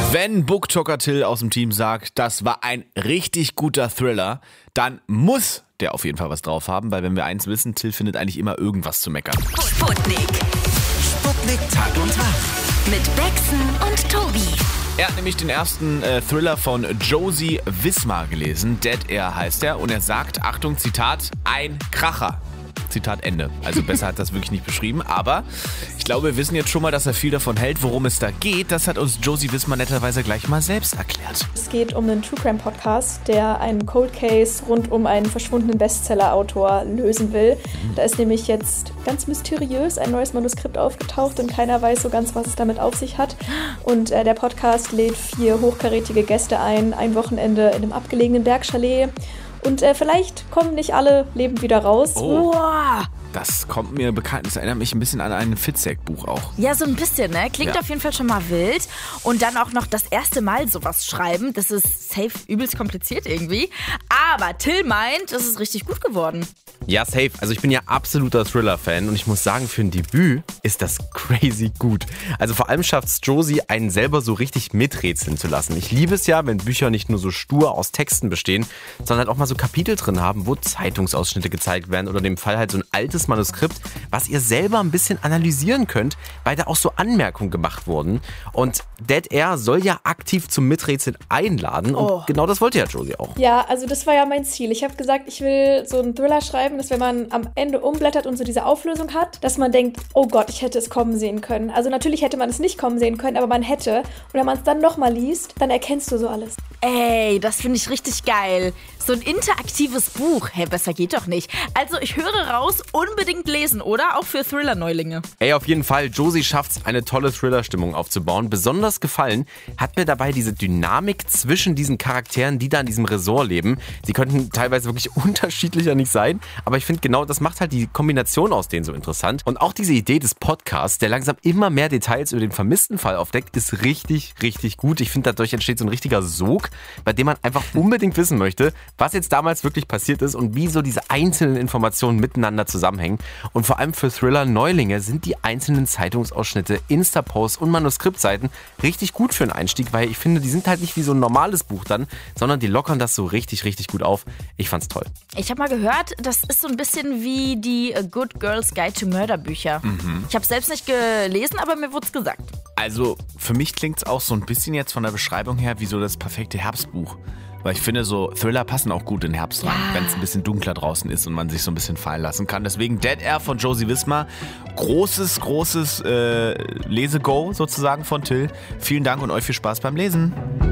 Wenn Booktalker Till aus dem Team sagt, das war ein richtig guter Thriller, dann muss der auf jeden Fall was drauf haben, weil wenn wir eins wissen, Till findet eigentlich immer irgendwas zu meckern. Sputnik. Sputnik Tag und Tag. Mit Bexen und Tobi. Er hat nämlich den ersten Thriller von Josie Wismar gelesen. Dead Air heißt er. Und er sagt, Achtung, Zitat, ein Kracher. Zitat Ende. Also besser hat das wirklich nicht beschrieben. Aber ich glaube, wir wissen jetzt schon mal, dass er viel davon hält, worum es da geht. Das hat uns Josie Wismar netterweise gleich mal selbst erklärt. Es geht um einen True Crime Podcast, der einen Cold Case rund um einen verschwundenen Bestseller-Autor lösen will. Da ist nämlich jetzt ganz mysteriös ein neues Manuskript aufgetaucht und keiner weiß so ganz, was es damit auf sich hat. Und der Podcast lädt 4 hochkarätige Gäste ein Wochenende in einem abgelegenen Bergchalet. Und vielleicht kommen nicht alle lebend wieder raus. Oh. Das kommt mir bekannt. Das erinnert mich ein bisschen an ein Fitzek-Buch auch. Ja, so ein bisschen, ne? Klingt Ja. auf jeden Fall schon mal wild. Und dann auch noch das erste Mal sowas schreiben. Das ist safe übelst kompliziert irgendwie. Aber Till meint, das ist richtig gut geworden. Ja, safe. Also ich bin ja absoluter Thriller-Fan und ich muss sagen, für ein Debüt ist das crazy gut. Also vor allem schafft es Josie, einen selber so richtig miträtseln zu lassen. Ich liebe es ja, wenn Bücher nicht nur so stur aus Texten bestehen, sondern halt auch mal so Kapitel drin haben, wo Zeitungsausschnitte gezeigt werden oder in dem Fall halt so ein altes Manuskript, was ihr selber ein bisschen analysieren könnt, weil da auch so Anmerkungen gemacht wurden. Und Dead Air soll ja aktiv zum Miträtseln einladen und genau das wollte ja Josie auch. Ja, also das war ja mein Ziel. Ich habe gesagt, ich will so einen Thriller schreiben, dass wenn man am Ende umblättert und so diese Auflösung hat, dass man denkt, oh Gott, ich hätte es kommen sehen können. Also natürlich hätte man es nicht kommen sehen können, aber man hätte. Und wenn man es dann nochmal liest, dann erkennst du so alles. Ey, das finde ich richtig geil. So ein interaktives Buch. Hey, besser geht doch nicht. Also ich höre raus, unbedingt lesen, oder? Auch für Thriller-Neulinge. Ey, auf jeden Fall, Josie schafft es, eine tolle Thriller-Stimmung aufzubauen. Besonders gefallen hat mir dabei diese Dynamik zwischen diesen Charakteren, die da in diesem Resort leben. Sie könnten teilweise wirklich unterschiedlicher nicht sein, aber ich finde genau, das macht halt die Kombination aus denen so interessant. Und auch diese Idee des Podcasts, der langsam immer mehr Details über den vermissten Fall aufdeckt, ist richtig, richtig gut. Ich finde, dadurch entsteht so ein richtiger Sog, bei dem man einfach unbedingt wissen möchte, was jetzt damals wirklich passiert ist und wie so diese einzelnen Informationen miteinander zusammenhängen. Und vor allem für Thriller-Neulinge sind die einzelnen Zeitungsausschnitte, Insta-Posts und Manuskriptseiten richtig gut für einen Einstieg, weil ich finde, die sind halt nicht wie so ein normales Buch dann, sondern die lockern das so richtig, richtig gut auf. Ich fand's toll. Ich habe mal gehört, das ist so ein bisschen wie die A Good Girl's Guide to Murder Bücher. Ich habe selbst nicht gelesen, aber mir wurde es gesagt. Also für mich klingt es auch so ein bisschen jetzt von der Beschreibung her wie so das perfekte Herbstbuch. Weil ich finde, so Thriller passen auch gut in den Herbst rein, wenn es ein bisschen dunkler draußen ist und man sich so ein bisschen fallen lassen kann. Deswegen Dead Air von Josie Wismar. Großes Lesego sozusagen von Till. Vielen Dank und euch viel Spaß beim Lesen.